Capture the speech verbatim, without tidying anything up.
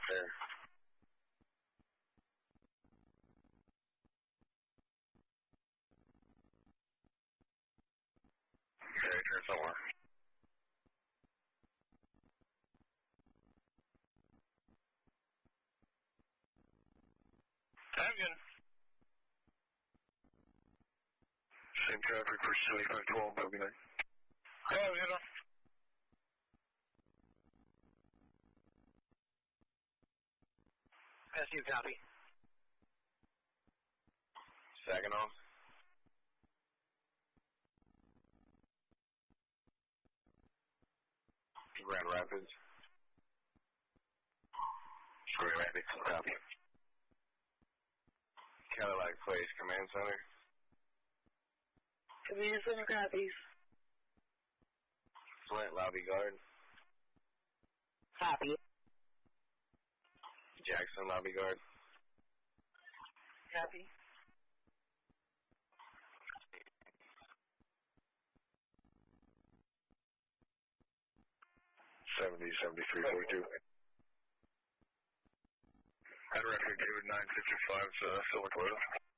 There. Okay, turn somewhere. I'm good. Same traffic for seventy-five twelve, that'll be nice. Yeah, we hit on. S U copy. Saginaw. Grand Rapids. Grand Rapids, copy. Cadillac Place, Command Center. Command Center copies. Flint Lobby Guard. Copy. Jackson Lobby Guard. Copy. seventy, seventy-three, forty-two. Had record David nine fifty-five, uh, Silver Toyota.